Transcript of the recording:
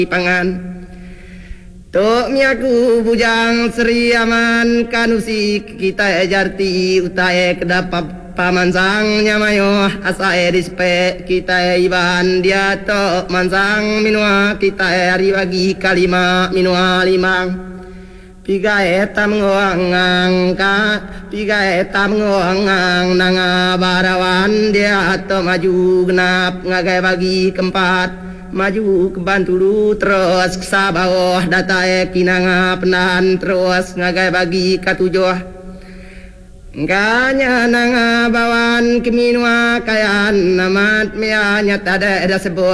pangan Tok miaku bujang Sri Aman kanusi kita jarti utae kedapap pamansang nyamayo asae dispe kita iban dia tok mansang minua kita hari bagi kalima minua limang piga etam ngoangang ka piga etam ngoangang nanga barawan dia tok maju genap ngagai bagi keempat maju ke Bantulu terus ke Sabawah datae kinanga penahan terus ngagai bagi katujuh nganya nanga bawan keminua kayan namat mianya tada sebut